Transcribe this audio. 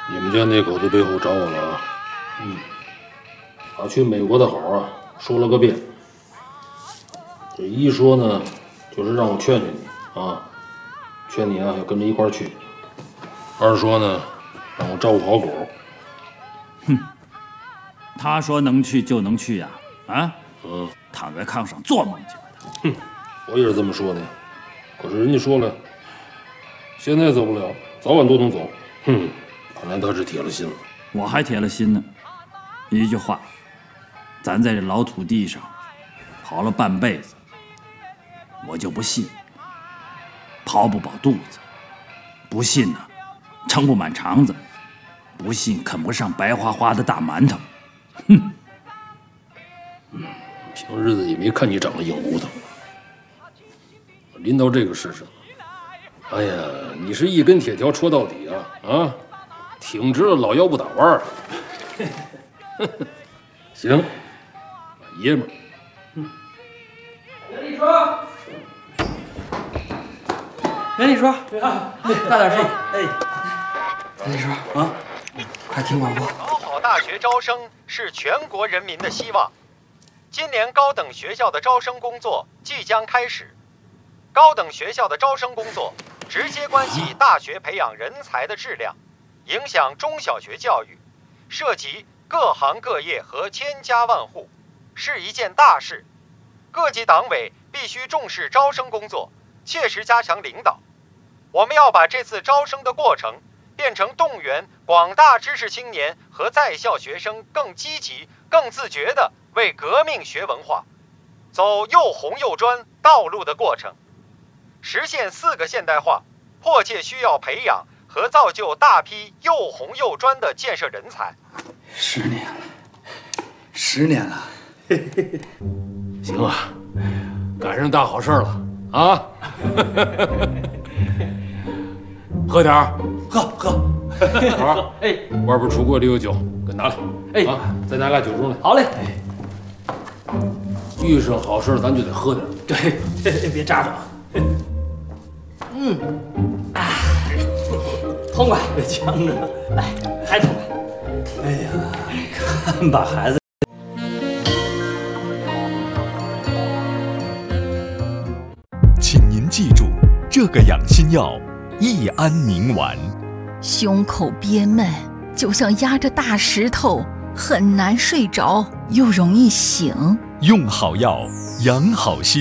你们家那口子背后找我了啊？把去美国的好啊说了个遍。这一说呢，就是让我劝劝你啊，劝你啊要跟着一块儿去。二说呢，让我照顾好狗。 他说能去就能去呀，躺在炕上做梦去吧他。 我也是这么说的，可是人家说了，现在走不了，早晚都能走。看来他是铁了心了。 我还铁了心呢。一句话，咱在这老土地上跑了半辈子，我就不信跑不饱肚子，不信呢撑不满肠子，不信啃不上白花花的大馒头。 平日子也没看你长得硬骨头，临到这个事上，哎呀，你是一根铁条戳到底啊！挺直了老腰不打弯儿。行，爷们儿。 袁立川，袁立川，大点声。袁立川啊，快听广播。 搞好大学招生是全国人民的希望。今年高等学校的招生工作即将开始。高等学校的招生工作直接关系大学培养人才的质量，影响中小学教育，涉及各行各业和千家万户，是一件大事。各级党委必须重视招生工作，切实加强领导。我们要把这次招生的过程变成动员广大知识青年和在校学生更积极、更自觉地为革命学文化，走又红又专道路的过程。实现4个现代化，迫切需要培养和造就大批又红又专的建设人才。 10年了， 行啊，赶上大好事了啊！喝点儿， 喝。 好，外边橱柜里有酒，给拿来。再拿俩酒盅来。 好嘞。 遇上好事咱就得喝点。 对，别扎着。痛快，别呛着，来，还痛快。哎呀，看把孩子。 请您记住，这个养心药益安宁丸。 胸口憋闷，就像压着大石头，很难睡着，又容易醒。 用好药，养好心。